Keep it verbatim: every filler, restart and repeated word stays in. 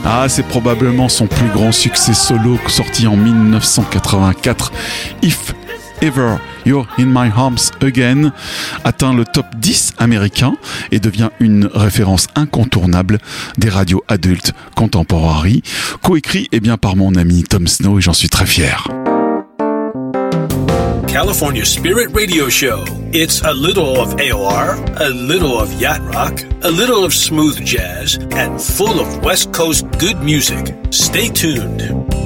Ah, c'est probablement son plus grand succès solo sorti en dix-neuf cent quatre-vingt-quatre. If Ever You're in My Arms Again atteint le top dix américain et devient une référence incontournable des radios adultes contemporaries, coécrit eh bien par mon ami Tom Snow et j'en suis très fier. California Spirit Radio Show. It's a little of A O R, a little of yacht rock, a little of smooth jazz, and full of West Coast good music. Stay tuned.